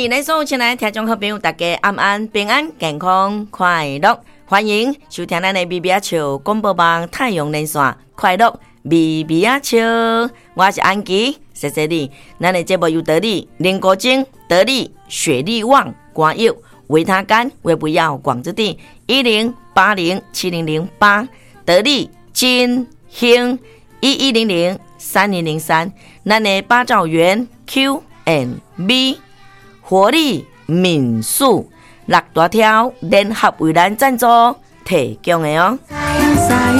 里，咱所有亲爱的听众好朋友，大家安安平安健康快乐，欢迎收听咱的咪咪笑广播网太阳连线快乐咪咪笑，我是安琪，谢谢你。咱的节目由得力林国精、得力雪力旺、冠佑、维他甘、维不要广之地10807008，得力金兴11003003，咱的八兆元 Q&B 活力民宿6大条联合为咱赞助提供的哦。